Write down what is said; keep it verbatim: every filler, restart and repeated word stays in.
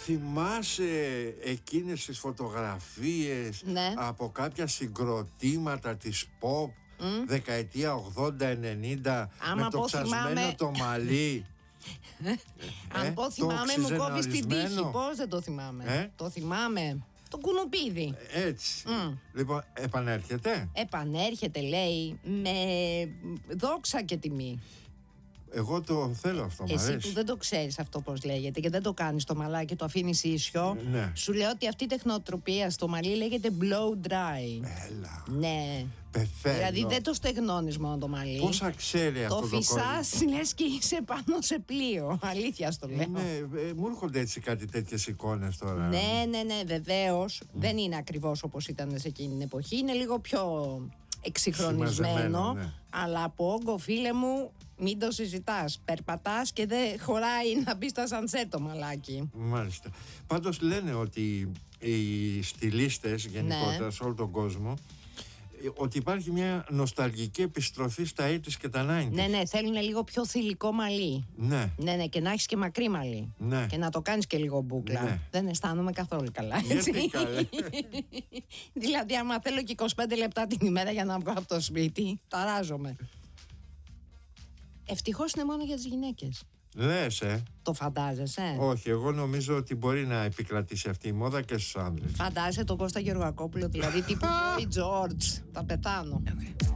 θυμάσαι εκείνες τις φωτογραφίες, ναι, από κάποια συγκροτήματα της pop mm. δεκαετία ογδόντα ενενήντα με το ξασμένο θυμάμαι... το μαλλί? Αν ε, πω θυμάμαι μου κόβεις την τύχη. Πώς δεν το θυμάμαι? ε? Το θυμάμαι. Το κουνουπίδι. Έτσι. Mm. Λοιπόν, επανέρχεται. Επανέρχεται, λέει, με δόξα και τιμή. Εγώ το θέλω αυτό, μ' αρέσει. Εσύ που δεν το ξέρεις αυτό πώς λέγεται και δεν το κάνεις το μαλάκι, το αφήνεις ίσιο, ναι, σου λέω ότι αυτή η τεχνοτροπία στο μαλλί λέγεται blow dry. Έλα. Ναι. Πεθαίνω. Δηλαδή δεν το στεγνώνεις μόνο το μαλλί. Πόσα ξέρει αυτό το Το φυσάς, λες και είσαι πάνω σε πλοίο. Αλήθεια στο λέω. Ναι, ε, μου έρχονται έτσι κάτι τέτοιες εικόνες τώρα. Ναι, ναι, ναι, βεβαίως. Mm. Δεν είναι ακριβώς όπως ήταν σε εκείνη την εποχή. Είναι λίγο πιο εξυγχρονισμένο. Ναι. Αλλά από όγκο, φίλε μου, μην το συζητάς. Περπατάς και δεν χωράει να μπει στα σανσέ το μαλάκι. Μάλιστα. Πάντως λένε ότι οι στιλίστες γενικότερα, ναι, σε όλο τον κόσμο, ότι υπάρχει μια νοσταλγική επιστροφή στα ογδόντα και τα ενενήντα. Ναι, ναι, θέλουν λίγο πιο θηλυκό μαλλί. Ναι. Ναι, ναι, και να έχεις και μακρύ μαλλί. Ναι. Και να το κάνεις και λίγο μπούκλα. Ναι. Δεν αισθάνομαι καθόλου καλά, έτσι. Γιατί καλά? Δηλαδή, άμα θέλω και είκοσι πέντε λεπτά την ημέρα για να βγω από το σπίτι, ταράζομαι. Ευτυχώς είναι μόνο για τις γυναίκες. Λες, ε. Το φαντάζεσαι? Όχι, εγώ νομίζω ότι μπορεί να επικρατήσει αυτή η μόδα και στους άνδρες. Φαντάζεσαι τον Κώστα Γεωργακόπουλο, δηλαδή τύπου Boy George. Θα πεθάνω. Okay.